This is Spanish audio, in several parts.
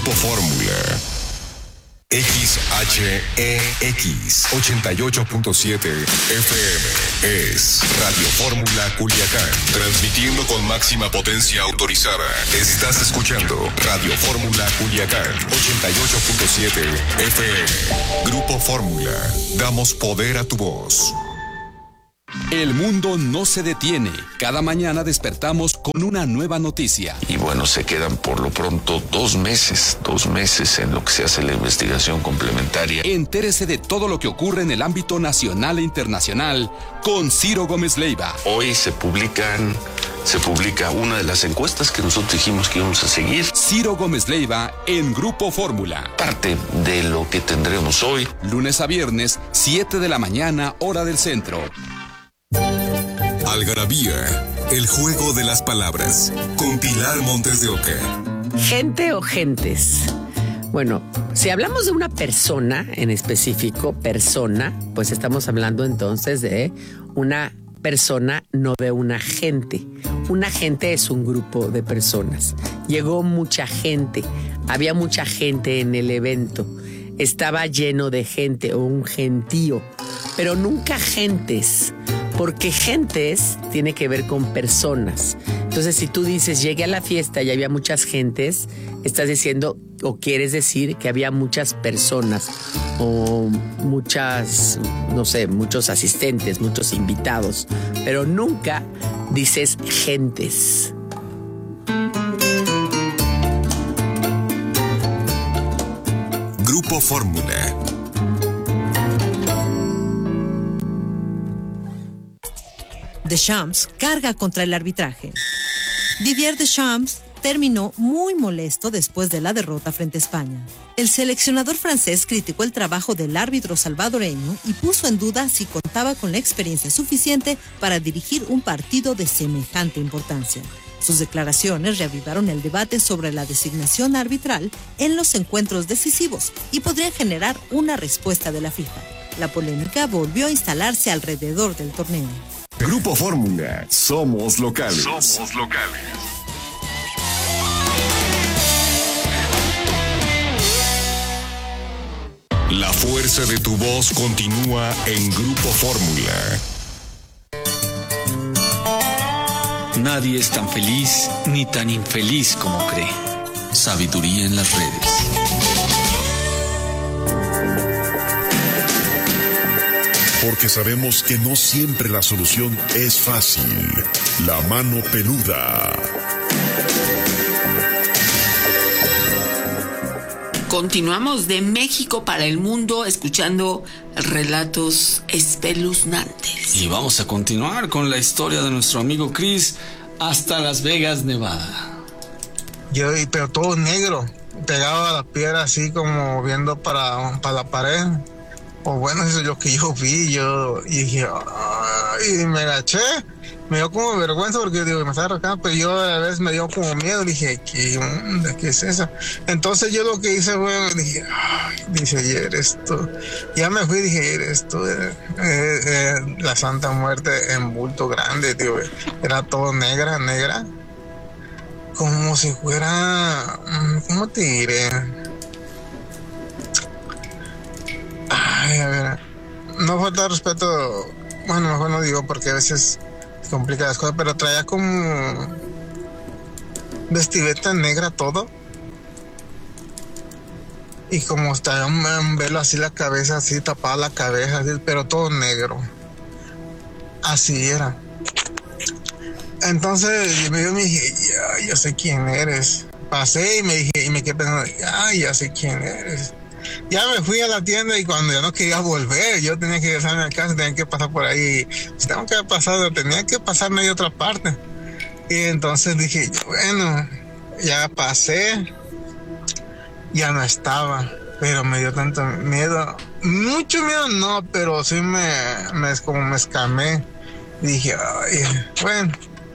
Grupo Fórmula. XHEX 88.7 FM es Radio Fórmula Culiacán, transmitiendo con máxima potencia autorizada. Estás escuchando Radio Fórmula Culiacán 88.7 FM. Grupo Fórmula, damos poder a tu voz. El mundo no se detiene. Cada mañana despertamos con una nueva noticia. Y bueno, se quedan por lo pronto 2 meses en lo que se hace la investigación complementaria. Entérese de todo lo que ocurre en el ámbito nacional e internacional con Ciro Gómez Leiva. Hoy se publica una de las encuestas que nosotros dijimos que íbamos a seguir. Ciro Gómez Leiva en Grupo Fórmula. Parte de lo que tendremos hoy. Lunes a viernes, 7 de la mañana, hora del centro. Algarabía, el juego de las palabras, con Pilar Montes de Oca. ¿Gente o gentes? Bueno, si hablamos de una persona en específico, pues estamos hablando entonces de una persona, no de una gente. Una gente es un grupo de personas. Llegó mucha gente, había mucha gente en el evento. Estaba lleno de gente o un gentío, pero nunca gentes, porque gentes tiene que ver con personas. Entonces, si tú dices llegué a la fiesta y había muchas gentes, estás diciendo o quieres decir que había muchas personas o muchas, no sé, muchos asistentes, muchos invitados, pero nunca dices gentes. Grupo Fórmula. Deschamps carga contra el arbitraje. Didier Deschamps terminó muy molesto después de la derrota frente a España. El seleccionador francés criticó el trabajo del árbitro salvadoreño y puso en duda si contaba con la experiencia suficiente para dirigir un partido de semejante importancia. Sus declaraciones reavivaron el debate sobre la designación arbitral en los encuentros decisivos y podrían generar una respuesta de la FIFA. La polémica volvió a instalarse alrededor del torneo. Grupo Fórmula, somos locales. Somos locales. La fuerza de tu voz continúa en Grupo Fórmula. Nadie es tan feliz ni tan infeliz como cree. Sabiduría en las redes. Porque sabemos que no siempre la solución es fácil. La mano peluda. Continuamos de México para el mundo escuchando relatos espeluznantes. Y vamos a continuar con la historia de nuestro amigo Chris hasta Las Vegas, Nevada. Pero todo negro, pegado a la piedra así como viendo para la pared. O bueno, eso es lo que yo vi, y dije, y me agaché, me dio como vergüenza porque digo, me estaba arrancando, pero yo a la vez me dio como miedo, dije, ¿qué onda? ¿Qué es eso? Entonces yo lo que hice fue, dije, dice, y eres tú. Ya me fui, dije, eres tú, la Santa Muerte en bulto grande, tío, era todo negra, como si fuera, ¿cómo te diré? Ay, a ver, no falta respeto, bueno, mejor no digo porque a veces se complican las cosas, pero traía como vestimenta negra todo y como traía un velo así la cabeza, así tapada la cabeza, así, pero todo negro, así era. Entonces me dije, ya sé quién eres. Pasé y me quedé pensando, ya sé quién eres. Ya me fui a la tienda y cuando ya no quería volver, yo tenía que regresarme a casa, tenía que pasar por ahí. Si tengo que pasar, tenía que pasarme de otra parte. Y entonces dije, bueno, ya pasé, ya no estaba, pero me dio tanto miedo. Mucho miedo no, pero sí como me escamé. Dije, bueno.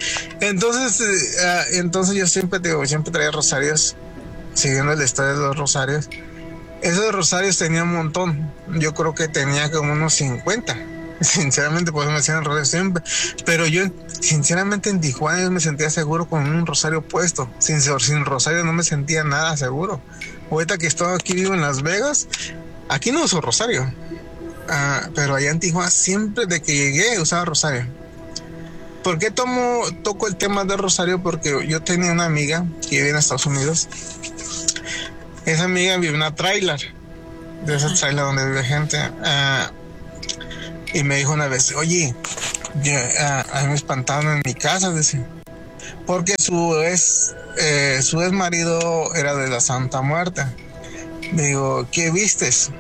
Entonces yo siempre traía rosarios, siguiendo la historia de los rosarios. Esos rosarios tenía un montón. Yo creo que tenía como unos 50. Sinceramente, pues me hacían el rosario siempre. Pero yo, sinceramente, en Tijuana yo me sentía seguro con un rosario puesto. Sin rosario no me sentía nada seguro. Ahorita que estoy aquí vivo en Las Vegas, aquí no uso rosario. Pero allá en Tijuana, siempre de que llegué, usaba rosario. ¿Por qué toco el tema del rosario? Porque yo tenía una amiga que vive en Estados Unidos. Esa amiga vive en una trailer, de esa trailer donde vive gente. Y me dijo una vez, oye, a mí me espantaron en mi casa, dice, porque su ex marido era de la Santa Muerte. Digo, ¿qué vistes?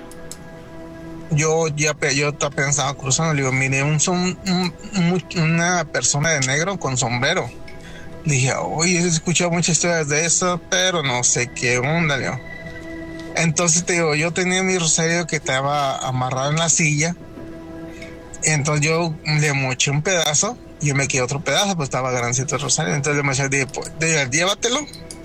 Yo estaba pensando cruzando, le digo, mire, una persona de negro con sombrero. Le dije, oye, he escuchado muchas historias de eso, pero no sé qué onda, le digo. Entonces te digo, yo tenía mi rosario que estaba amarrado en la silla. Entonces yo le moché un pedazo y yo me quedé otro pedazo, pues estaba grandecito el rosario. Entonces le moché, dije, pues, llévatelo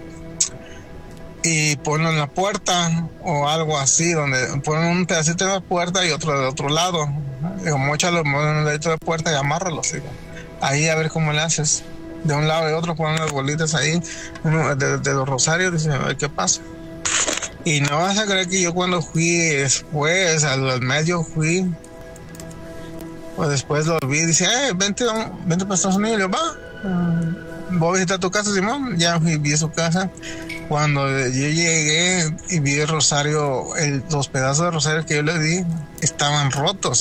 y ponlo en la puerta o algo así, donde ponen un pedacito en la puerta y otro del otro lado. Digo, móchalo en el ladito de la puerta y amárralo. Digo. Ahí a ver cómo le haces. De un lado y otro ponen las bolitas ahí de los rosarios, dice, a ver qué pasa. Y no vas a creer que yo cuando fui después, al mes yo fui, pues después lo vi, dice, vente para Estados Unidos. Y yo, voy a visitar tu casa, Simón. Ya vi su casa. Cuando yo llegué y vi el rosario, los pedazos de rosario que yo le di estaban rotos.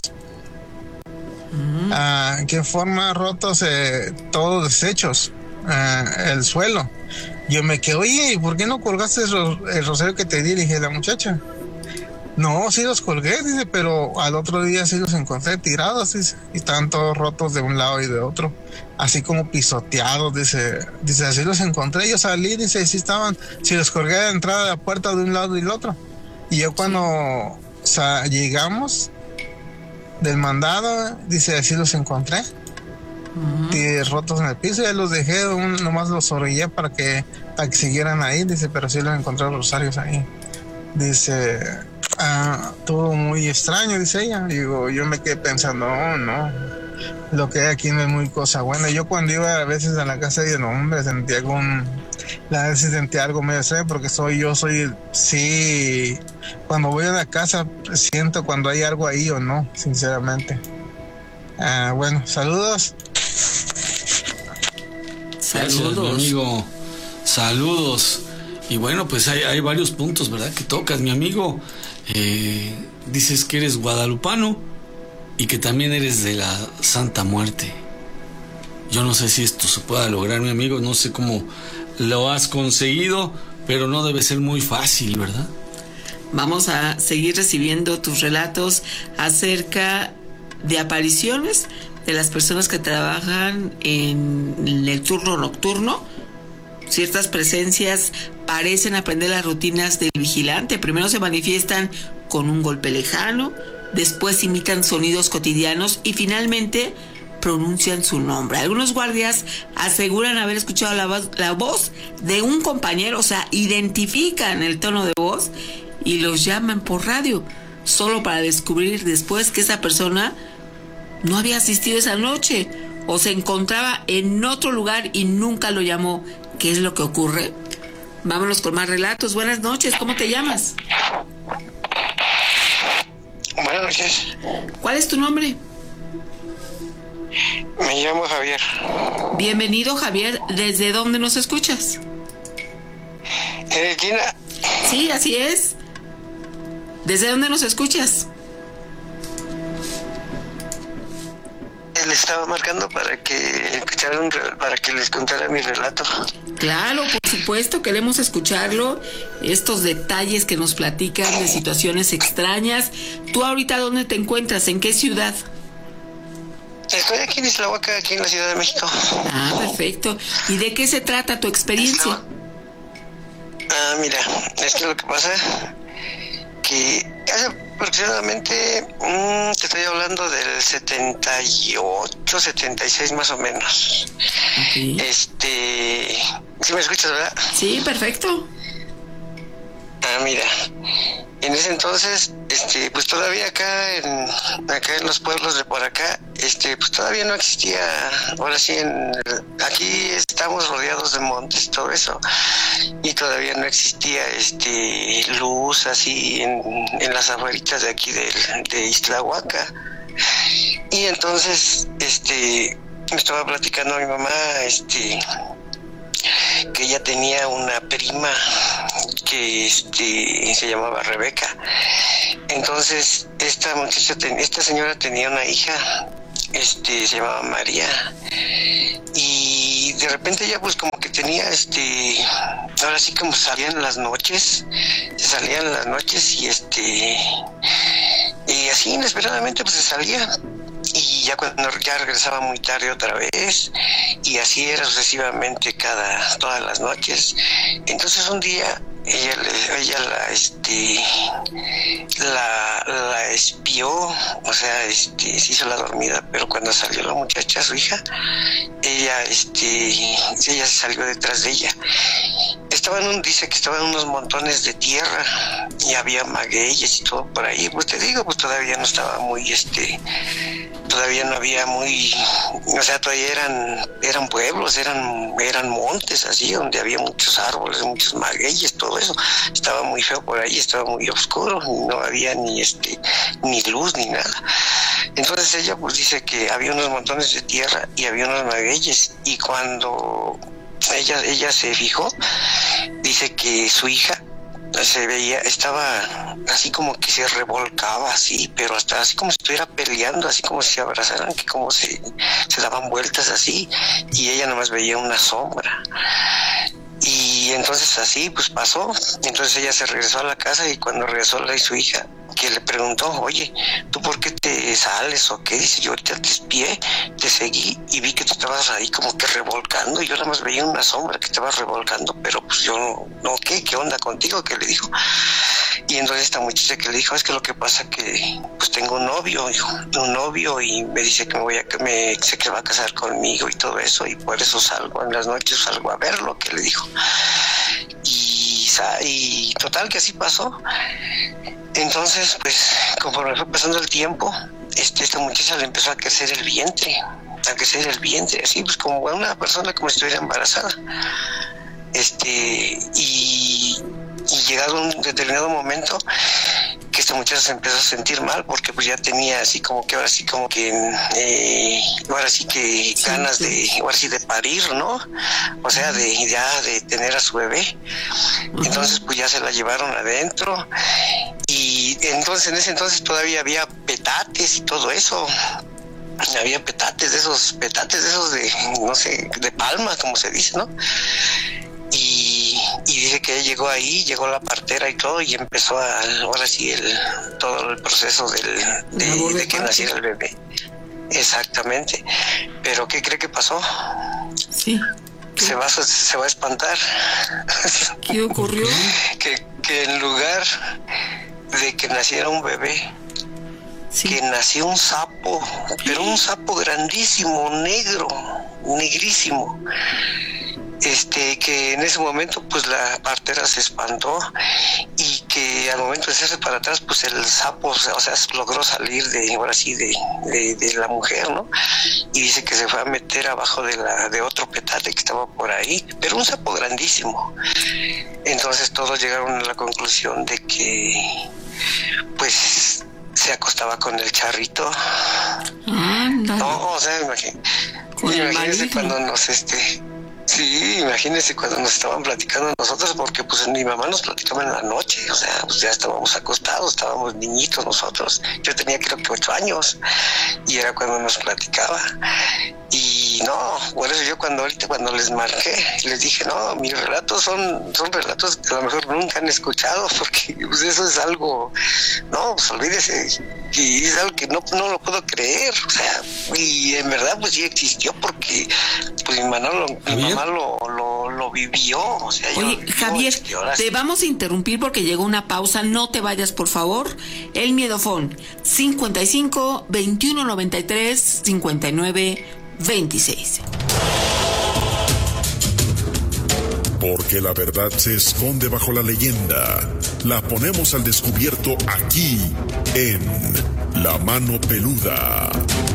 ¿Qué forma rotos? Todos deshechos. El suelo. Yo me quedé, oye, ¿por qué no colgaste el rosario que te di? Le dije a la muchacha. No, sí los colgué, dice, pero al otro día sí los encontré tirados, dice, y estaban todos rotos de un lado y de otro, así como pisoteados, dice, así los encontré, yo salí, dice, sí estaban, si los colgué de entrada de la puerta de un lado y del otro, y yo cuando llegamos del mandado, dice, así los encontré, rotos en el piso, ya los dejé, nomás los orillé para que siguieran ahí, dice, pero sí los encontré los rosarios ahí, dice... todo muy extraño, dice ella. Digo, yo me quedé pensando, no, lo que hay aquí no es muy cosa buena. Yo cuando iba a veces a la casa de hombre sentía algo medio extraño, porque sí, cuando voy a la casa siento cuando hay algo ahí o no, sinceramente. Bueno, saludos. Gracias, mi amigo. Saludos. Y bueno, pues hay varios puntos, ¿verdad?, que tocas, mi amigo. Dices que eres guadalupano y que también eres de la Santa Muerte. Yo no sé si esto se pueda lograr, mi amigo, no sé cómo lo has conseguido, pero no debe ser muy fácil, ¿verdad? Vamos a seguir recibiendo tus relatos acerca de apariciones de las personas que trabajan en el turno nocturno. Ciertas presencias parecen aprender las rutinas del vigilante. Primero se manifiestan con un golpe lejano, después imitan sonidos cotidianos y finalmente pronuncian su nombre. Algunos guardias aseguran haber escuchado la voz de un compañero, o sea, identifican el tono de voz y los llaman por radio, solo para descubrir después que esa persona no había asistido esa noche o se encontraba en otro lugar y nunca lo llamó. ¿Qué es lo que ocurre? Vámonos con más relatos. Buenas noches, ¿cómo te llamas? Buenas noches. ¿Cuál es tu nombre? Me llamo Javier. Bienvenido, Javier. ¿Desde dónde nos escuchas? ¿Eres Gina? Sí, así es. ¿Desde dónde nos escuchas? Le estaba marcando para que les contara mi relato. Claro, por supuesto, queremos escucharlo. Estos detalles que nos platican de situaciones extrañas. ¿Tú ahorita dónde te encuentras? ¿En qué ciudad? Estoy aquí en Islahuaca, aquí en la Ciudad de México. Ah, perfecto. ¿Y de qué se trata tu experiencia? Mira, es que lo que pasa que hace aproximadamente, te estoy hablando del 78, 76 más o menos. Okay. ¿Sí me escuchas, verdad? Sí, perfecto. Mira, En ese entonces, pues todavía acá en los pueblos de por acá, pues todavía no existía, ahora sí, aquí estamos rodeados de montes y todo eso, y todavía no existía luz así en las afueritas de aquí de Ixtlahuaca. Y entonces, me estaba platicando a mi mamá, que ella tenía una prima que se llamaba Rebeca. Entonces esta señora tenía una hija, se llamaba María, y de repente ella pues como que tenía ahora sí como salían las noches y así inesperadamente pues se salía, y ya cuando ya regresaba muy tarde otra vez, y así era sucesivamente todas las noches. Entonces un día ella la espió, o sea, se hizo la dormida, pero cuando salió la muchacha, su hija, ella se salió detrás de ella. Dice que estaban unos montones de tierra y había magueyes y todo por ahí. Pues te digo, pues todavía no estaba muy, todavía no había muy, o sea, todavía eran pueblos, eran montes así, donde había muchos árboles, muchos magueyes, todo eso. Estaba muy feo por ahí, estaba muy oscuro, no había ni luz ni nada. Entonces ella pues dice que había unos montones de tierra y había unos magueyes, y cuando ella se fijó, dice que su hija se veía, estaba así como que se revolcaba así, pero hasta así como si estuviera peleando, así como si se abrazaran, que como se daban vueltas así, y ella nomás veía una sombra. Y entonces así pues pasó. Entonces ella se regresó a la casa, y cuando regresó su hija, que le preguntó, oye, ¿tú por qué te sales o qué? Dice, yo ahorita te espié, te seguí y vi que te estabas ahí como que revolcando, y yo nada más veía una sombra que estabas revolcando, pero pues yo no, ¿qué onda contigo? ¿Qué le dijo? Y entonces esta muchacha que le dijo, es que lo que pasa que pues tengo un novio y me dice que dice que va a casar conmigo y todo eso, y por eso salgo en las noches, salgo a verlo, que le dijo. Y total que así pasó. Entonces, pues, conforme fue pasando el tiempo, esta muchacha le empezó a crecer el vientre, así, pues como una persona como si estuviera embarazada. Y llegado un determinado momento, que esta muchacha se empezó a sentir mal, porque pues ya tenía así como que ahora sí que ganas de parir, ¿no? O sea, de tener a su bebé. Entonces pues ya se la llevaron adentro, y entonces en ese entonces todavía había petates y todo eso. Había petates de esos de, no sé, de palma, como se dice, ¿no? Y dice que ella llegó la partera y todo, y empezó todo el proceso de que naciera el bebé. Exactamente. Pero ¿qué cree que pasó? Sí. Se va a espantar. ¿Qué ocurrió? Que en lugar de que naciera un bebé, sí, que nació un sapo, pero un sapo grandísimo, negrísimo. Que en ese momento pues la partera se espantó, y que al momento de hacerse para atrás pues el sapo, o sea, logró salir de la mujer, ¿no? Y dice que se fue a meter abajo de otro petate que estaba por ahí, pero un sapo grandísimo. Entonces todos llegaron a la conclusión de que pues se acostaba con el charrito. No, o sea, imagínense cuando imagínense cuando nos estaban platicando nosotros, porque pues mi mamá nos platicaba en la noche, o sea, pues ya estábamos acostados, estábamos niñitos nosotros. Yo tenía creo que 8 años, y era cuando nos platicaba. Y no, por eso yo cuando les marqué, les dije, no, mis relatos son relatos que a lo mejor nunca han escuchado, porque pues eso es algo, no, pues olvídese, y es algo que no lo puedo creer, o sea, y en verdad pues sí existió, porque pues mi mamá lo vivió, o sea. Oye, Javier, te vamos a interrumpir porque llegó una pausa, no te vayas por favor. El Miedofón, 55 21 93 59 26. Porque la verdad se esconde bajo la leyenda. La ponemos al descubierto aquí, en La Mano Peluda.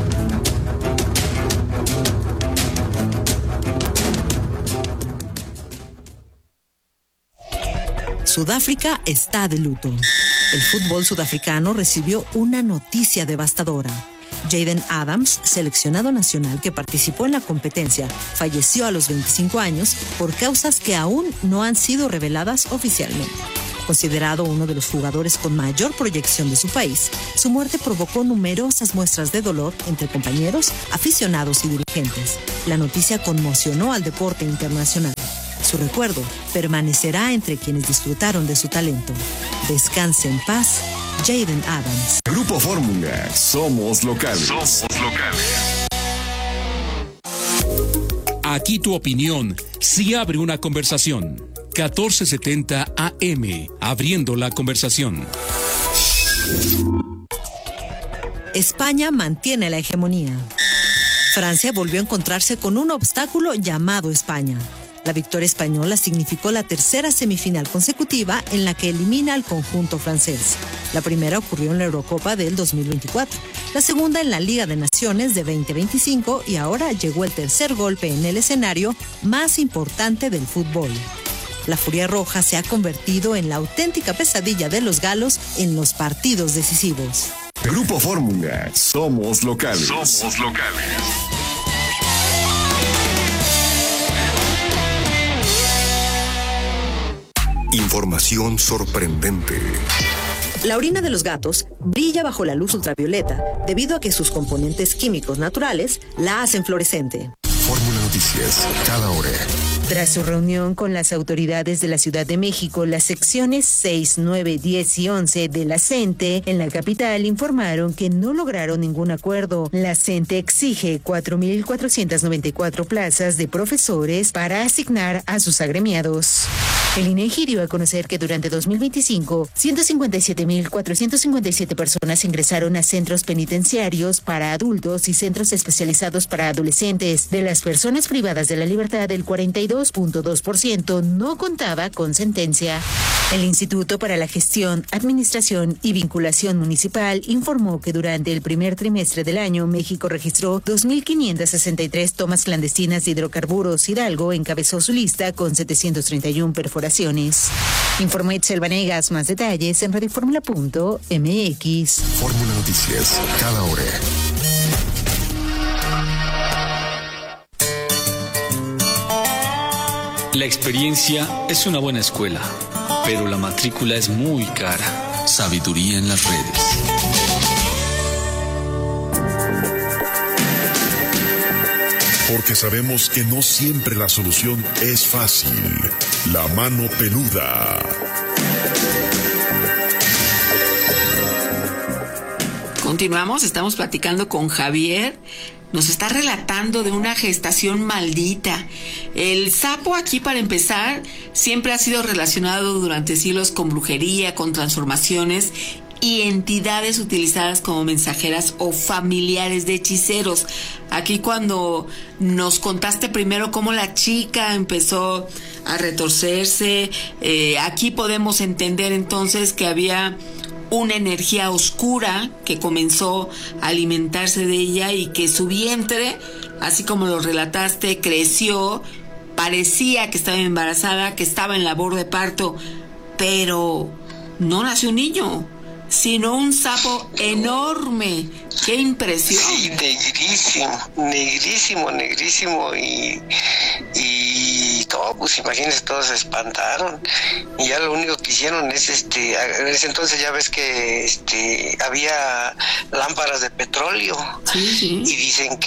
Sudáfrica está de luto. El fútbol sudafricano recibió una noticia devastadora. Jaden Adams, seleccionado nacional que participó en la competencia, falleció a los 25 años por causas que aún no han sido reveladas oficialmente. Considerado uno de los jugadores con mayor proyección de su país, su muerte provocó numerosas muestras de dolor entre compañeros, aficionados y dirigentes. La noticia conmocionó al deporte internacional. Su recuerdo permanecerá entre quienes disfrutaron de su talento. Descanse en paz, Jaden Adams. Grupo Fórmula, somos locales. Aquí tu opinión, si abre una conversación. 1470 AM, abriendo la conversación. España mantiene la hegemonía. Francia volvió a encontrarse con un obstáculo llamado España. La victoria española significó la tercera semifinal consecutiva en la que elimina al conjunto francés. La primera ocurrió en la Eurocopa del 2024, la segunda en la Liga de Naciones de 2025 y ahora llegó el tercer golpe en el escenario más importante del fútbol. La Furia Roja se ha convertido en la auténtica pesadilla de los galos en los partidos decisivos. Grupo Fórmula, somos locales. Información sorprendente. La orina de los gatos brilla bajo la luz ultravioleta debido a que sus componentes químicos naturales la hacen fluorescente. Fórmula Noticias, cada hora. Tras su reunión con las autoridades de la Ciudad de México, las secciones 6, 9, 10 y 11 de la CENTE en la capital informaron que no lograron ningún acuerdo. La CENTE exige 4,494 plazas de profesores para asignar a sus agremiados. El INEGI dio a conocer que durante 2025, 157,457 personas ingresaron a centros penitenciarios para adultos y centros especializados para adolescentes. De las personas privadas de la libertad, el 42,2% no contaba con sentencia. El Instituto para la Gestión, Administración y Vinculación Municipal informó que durante el primer trimestre del año, México registró 2,563 tomas clandestinas de hidrocarburos. Hidalgo encabezó su lista con 731 perforaciones. Informó Itzel Vanegas. Más detalles en radioformula.mx. Fórmula Noticias, cada hora. La experiencia es una buena escuela, pero la matrícula es muy cara. Sabiduría en las redes. Porque sabemos que no siempre la solución es fácil. La Mano Peluda. Continuamos, estamos platicando con Javier. Nos está relatando de una gestación maldita. El sapo aquí, para empezar, siempre ha sido relacionado durante siglos con brujería, con transformaciones y entidades utilizadas como mensajeras o familiares de hechiceros. Aquí cuando nos contaste primero cómo la chica empezó a retorcerse, aquí podemos entender entonces que había una energía oscura que comenzó a alimentarse de ella y que su vientre, así como lo relataste, creció, parecía que estaba embarazada, que estaba en labor de parto, pero no nació un niño, sino un sapo enorme. ¡Qué impresión! Sí, negrísimo y todo, pues imagínense, todos se espantaron y ya lo único que hicieron es en ese entonces ya ves que había lámparas de petróleo. Sí. y dicen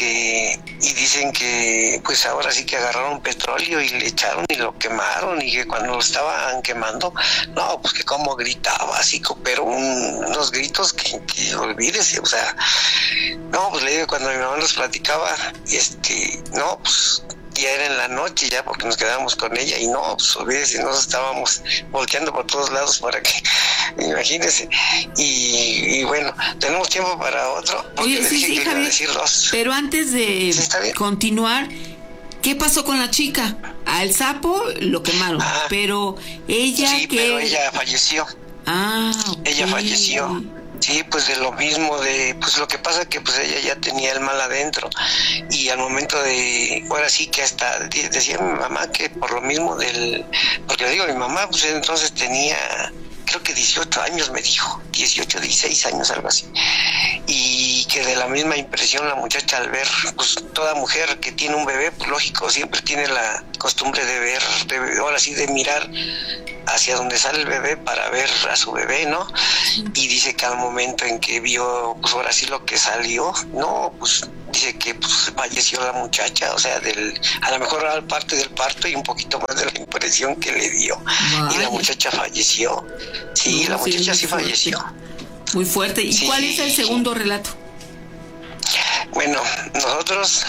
que pues ahora sí que agarraron petróleo y le echaron y lo quemaron, y que cuando lo estaban quemando, no, pues que como gritaba así, pero unos gritos que olvídese, o sea, no, pues le digo, cuando mi mamá nos platicaba, no, pues ya era en la noche ya, porque nos quedábamos con ella, y no, pues olvídese, nos estábamos volteando por todos lados para que, imagínese, y bueno, tenemos tiempo para otro. Oye, sí, Javier, pero antes de continuar, ¿Qué pasó con la chica? Al sapo lo quemaron, pero ella sí, pero ella falleció. Okay. Ella falleció. Sí, pues de lo mismo, pues lo que pasa que pues ella ya tenía el mal adentro y al momento ahora sí que hasta decía mi mamá que por lo mismo porque le digo, mi mamá pues entonces tenía, creo que 18 años me dijo, 18, 16 años, algo así. Y que de la misma impresión la muchacha al ver, pues toda mujer que tiene un bebé, pues lógico, siempre tiene la costumbre de ver, ahora sí de mirar hacia donde sale el bebé para ver a su bebé, ¿no? Y dice que al momento en que vio, pues ahora sí lo que salió, no, pues dice que pues falleció la muchacha, o sea, a lo mejor era parte del parto y un poquito más de la impresión que le dio. Y la muchacha falleció. Sí, la muchacha sí falleció. Muy fuerte. ¿Y cuál es el segundo relato? Bueno, nosotros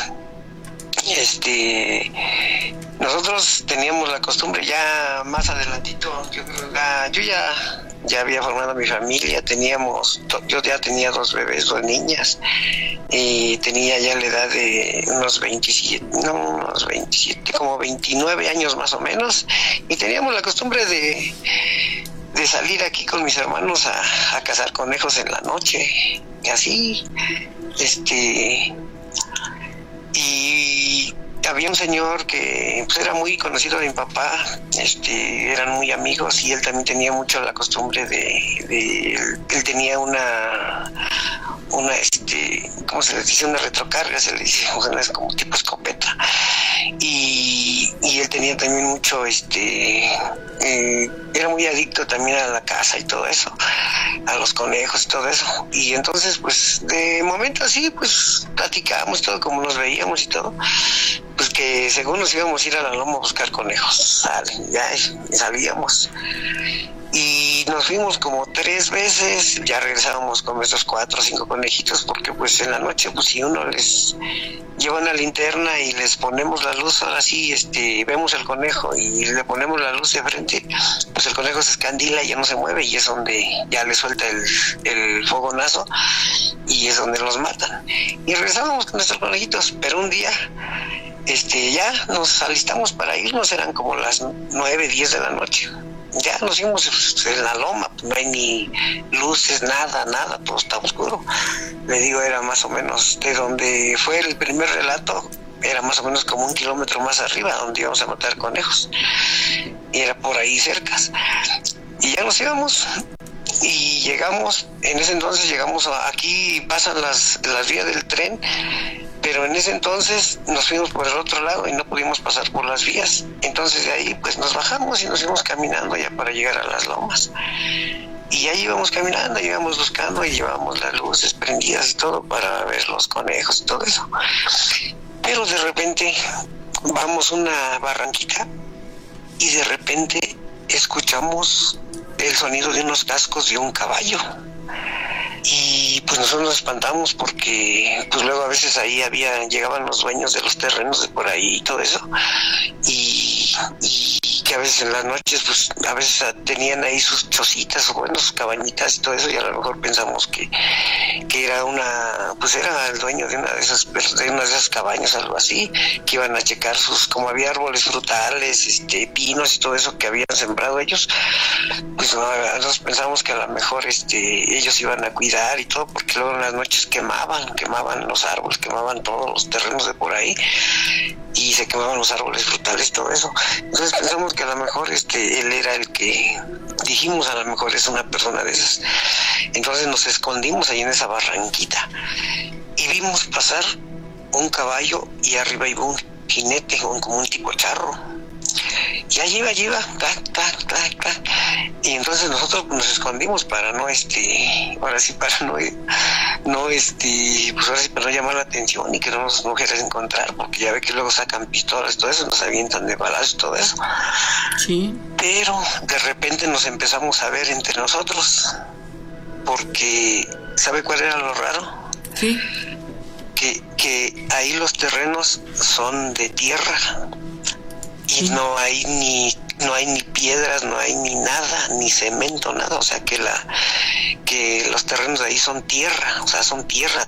teníamos la costumbre ya más adelantito, yo ya había formado mi familia, yo ya tenía 2 bebés, 2 niñas, y tenía ya la edad de unos 27, como 29 años más o menos, y teníamos la costumbre de salir aquí con mis hermanos a cazar conejos en la noche, y así, y había un señor que pues, era muy conocido de mi papá, eran muy amigos y él también tenía mucho la costumbre él tenía una ¿cómo se les dice? Una retrocarga, se le dice, o sea, es como tipo escopeta. Y él tenía también mucho, era muy adicto también a la caza y todo eso, a los conejos y todo eso. Y entonces, pues, de momento así, pues, platicábamos todo como nos veíamos y todo. Pues que según nos íbamos a ir a la loma a buscar conejos, ya salíamos. Y nos fuimos como 3 veces, ya regresábamos con nuestros 4 o 5 conejitos, porque pues en la noche, pues si uno les lleva una linterna y les ponemos la luz, ahora sí, vemos el conejo y le ponemos la luz de frente, pues el conejo se escandila y ya no se mueve y es donde ya le suelta el fogonazo y es donde los matan. Y regresábamos con nuestros conejitos, pero un día ya nos alistamos para irnos, eran como las 9, 10 de la noche. Ya nos fuimos en la loma, no hay ni luces, nada, todo está oscuro. Le digo, era más o menos de donde fue el primer relato, era más o menos como 1 kilómetro más arriba, donde íbamos a matar conejos. Y era por ahí cercas. Y ya nos íbamos y llegamos, en ese entonces llegamos aquí, pasan las vías del tren, pero en ese entonces nos fuimos por el otro lado y no pudimos pasar por las vías. Entonces de ahí pues nos bajamos y nos fuimos caminando ya para llegar a las lomas. Y ahí íbamos caminando, íbamos buscando y llevamos las luces prendidas y todo para ver los conejos y todo eso. Pero de repente vamos una barranquita y de repente escuchamos el sonido de unos cascos de un caballo. Y pues nosotros nos espantamos porque pues luego a veces ahí llegaban los dueños de los terrenos de por ahí y todo eso, y que a veces en las noches pues a veces tenían ahí sus chocitas o bueno, sus cabañitas y todo eso, y a lo mejor pensamos que era era el dueño de una de esas cabañas, algo así, que iban a checar como había árboles frutales, pinos y todo eso que habían sembrado ellos, pues nosotros pensamos que a lo mejor ellos iban a cuidar y todo, porque luego en las noches quemaban los árboles, quemaban todos los terrenos de por ahí y se quemaban los árboles frutales y todo eso. Entonces pensamos que a lo mejor él era el que dijimos, a lo mejor es una persona de esas. Entonces nos escondimos ahí en esa barranquita y vimos pasar un caballo y arriba iba un jinete como un tipo charro. Y ahí iba, tac. Y entonces nosotros nos escondimos para no, ahora sí para no llamar la atención y que no nos mujeres encontrar, porque ya ve que luego sacan pistolas y todo eso, nos avientan de balazos y todo eso. Sí. Pero de repente nos empezamos a ver entre nosotros, porque ¿sabe cuál era lo raro? Sí. Que ahí los terrenos son de tierra. Y no hay no hay ni piedras, no hay ni nada, ni cemento, nada, o sea que los terrenos de ahí son tierra, o sea, son tierra,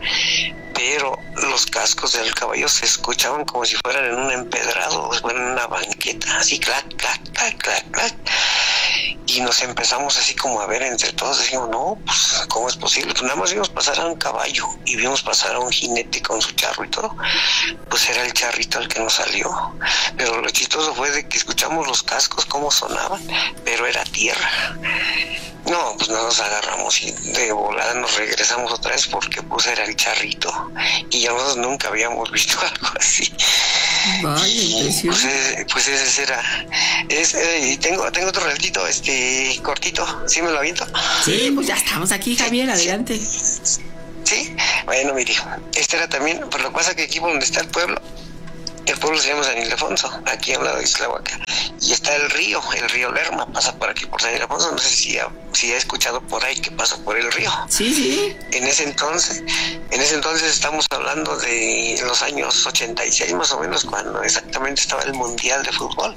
pero los cascos del caballo se escuchaban como si fueran en un empedrado, o fueran en una banqueta, así clac, clac, clac, clac, clac. Y nos empezamos así como a ver entre todos, decimos, no, pues, ¿cómo es posible? Pues nada más vimos pasar a un caballo y vimos pasar a un jinete con su charro y todo. Pues era el charrito el que nos salió. Pero lo chistoso fue de que escuchamos los cascos, cómo sonaban, pero era tierra. No, pues no nos agarramos y de volada nos regresamos otra vez porque pues era el charrito. Y ya nosotros nunca habíamos visto algo así. Vaya, pues ese era. Y tengo otro relatito, cortito. ¿Sí me lo aviento? Sí, pues ya estamos aquí, Javier, adelante. Sí, bueno, mire, este era también, por lo que pasa que aquí donde está el pueblo se llama San Ildefonso, aquí al lado de Islahuaca, y está el río Lerma, pasa por aquí por San Ildefonso, no sé si ha escuchado por ahí que pasa por el río. Sí. En ese entonces estamos hablando de los años 86 más o menos, cuando exactamente estaba el Mundial de Fútbol.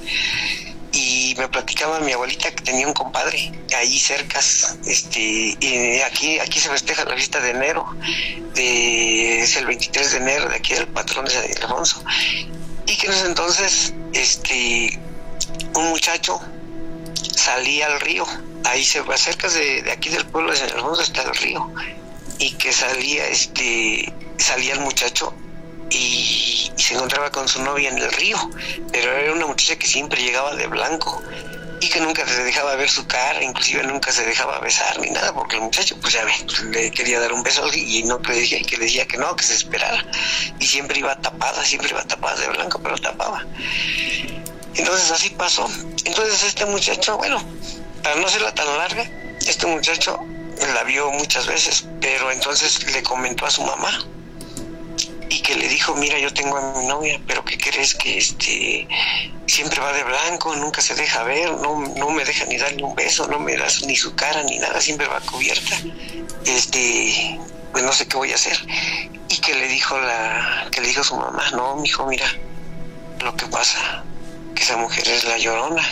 Y me platicaba mi abuelita que tenía un compadre ahí cercas, y aquí se festeja la fiesta de enero, es el 23 de enero, de aquí del patrón de San Ildefonso, y que en ese entonces, un muchacho salía al río, ahí cerca de aquí del pueblo de San Ildefonso está el río, y que salía el muchacho y se encontraba con su novia en el río, pero era una muchacha que siempre llegaba de blanco y que nunca se dejaba ver su cara, inclusive nunca se dejaba besar ni nada, porque el muchacho, pues ya ve, le quería dar un beso y no le decía que no, que se esperara, y siempre iba tapada de blanco, pero tapaba. Entonces así pasó. Entonces este muchacho, bueno, para no hacerla tan larga, este muchacho la vio muchas veces, pero entonces le comentó a su mamá y que le dijo, mira, yo tengo a mi novia, pero ¿qué crees? Que siempre va de blanco, nunca se deja ver, no me deja ni darle un beso, no me da ni su cara ni nada, siempre va cubierta, pues no sé qué voy a hacer. Y que le dijo su mamá, no, mijo, mira, lo que pasa, que esa mujer es la Llorona.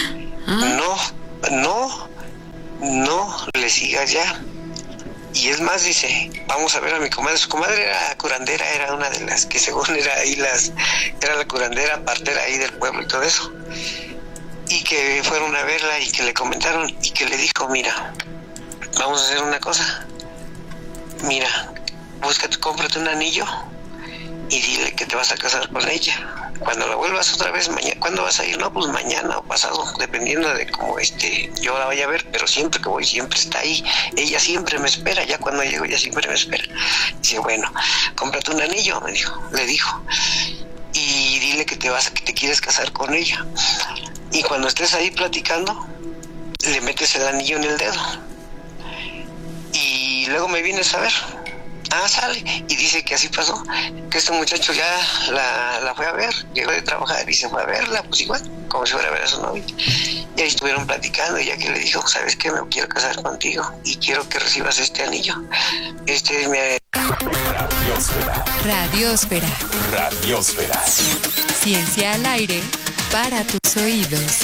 No le sigas ya. Y es más, dice, vamos a ver a mi comadre. Su comadre era curandera, era una de las que según era la curandera, partera ahí del pueblo y todo eso. Y que fueron a verla y que le comentaron y que le dijo, mira, vamos a hacer una cosa. Mira, cómprate un anillo y dile que te vas a casar con ella. Cuando la vuelvas otra vez, mañana, ¿cuándo vas a ir? No, pues mañana o pasado, dependiendo de cómo yo la vaya a ver, pero siempre que voy, siempre está ahí. Ella siempre me espera, ya cuando llego, ella siempre me espera. Dice, bueno, cómprate un anillo, le dijo, y dile que te quieres casar con ella. Y cuando estés ahí platicando, le metes el anillo en el dedo. Y luego me vienes a ver. Sale, y dice que así pasó, que este muchacho ya la fue a ver, llegó de trabajar y se fue a verla, pues igual, como si fuera a ver a su novia. Y ahí estuvieron platicando, y ya que le dijo, ¿sabes qué? Me quiero casar contigo y quiero que recibas este anillo. Radiósfera. Ciencia al aire para tus oídos.